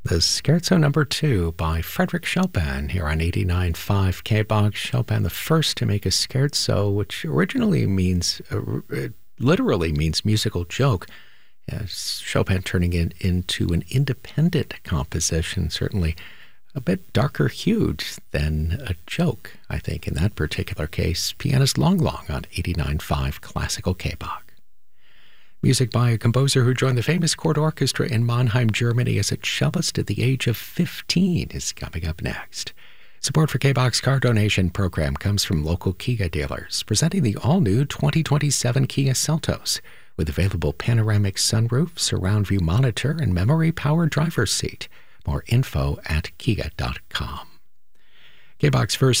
the Scherzo Number 2 by Frederick Chopin here on 89.5 KBOG. Chopin, the first to make a scherzo, which originally means, literally means musical joke. Chopin turning it into an independent composition, certainly a bit darker hued than a joke, I think, in that particular case. Pianist Long Long on 89.5 Classical KBOG. Music by a composer who joined the famous court orchestra in Mannheim, Germany as a cellist at the age of 15 is coming up next. Support for KBOG's car donation program comes from local Kia dealers, presenting the all-new 2027 Kia Seltos with available panoramic sunroof, surround view monitor, and memory-powered driver's seat. More info at kia.com. KBOG's first